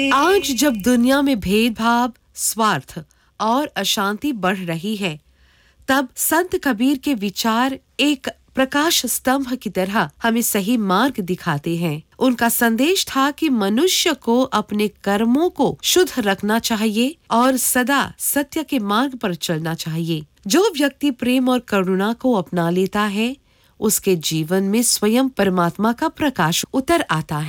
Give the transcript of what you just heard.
आज जब दुनिया में भेदभाव, स्वार्थ और अशांति बढ़ रही है, तब संत कबीर के विचार एक प्रकाश स्तंभ की तरह हमें सही मार्ग दिखाते हैं। उनका संदेश था कि मनुष्य को अपने कर्मों को शुद्ध रखना चाहिए और सदा सत्य के मार्ग पर चलना चाहिए। जो व्यक्ति प्रेम और करुणा को अपना लेता है, उसके जीवन में स्वयं परमात्मा का प्रकाश उतर आता है।